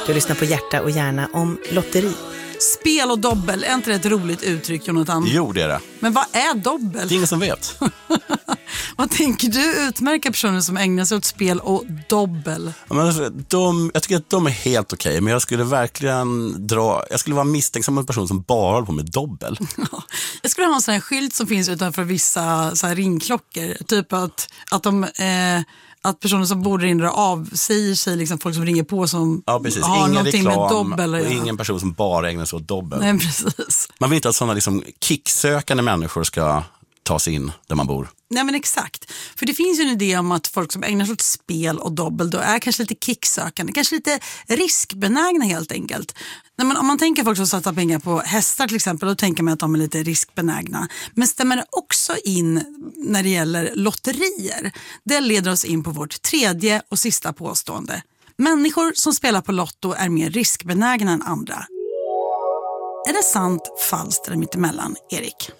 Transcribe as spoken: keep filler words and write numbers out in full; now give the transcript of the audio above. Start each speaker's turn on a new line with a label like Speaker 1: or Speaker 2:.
Speaker 1: Du lyssnar på Hjärta och hjärna om lotteri.
Speaker 2: Spel och dobbel, är inte det ett roligt uttryck, Jonathan?
Speaker 3: Jo, det är det.
Speaker 2: Men vad är dobbel?
Speaker 3: Det är ingen som vet.
Speaker 2: Vad tänker du utmärka personer som ägnar sig åt spel och dobbel?
Speaker 3: Ja, men de, jag tycker att de är helt okej, okay, men jag skulle verkligen dra, jag skulle vara misstänksam mot en person som bara håller på med dobbel.
Speaker 2: Jag skulle ha en sån här skylt som finns utanför vissa så här ringklockor. Typ att, att, de, eh, att personer som bor där inne avsäger sig, liksom folk som ringer på som
Speaker 3: ja, precis.
Speaker 2: har
Speaker 3: ingen
Speaker 2: någonting
Speaker 3: reklam,
Speaker 2: med dobbel.
Speaker 3: Och
Speaker 2: ja.
Speaker 3: ingen person som bara ägnar sig åt dobbel.
Speaker 2: Nej, precis.
Speaker 3: Man vill inte att sådana liksom kicksökande människor ska ta sig in där man bor.
Speaker 2: Nej, men exakt. För det finns ju en idé om att folk som ägnar sig åt spel och dobbel då är kanske lite kicksökande, kanske lite riskbenägna helt enkelt. Nej, men om man tänker folk som satsar pengar på hästar till exempel, då tänker man att de är lite riskbenägna. Men stämmer det också in när det gäller lotterier? Det leder oss in på vårt tredje och sista påstående. Människor som spelar på lotto är mer riskbenägna än andra. Är det sant, falskt eller mittemellan, Erik?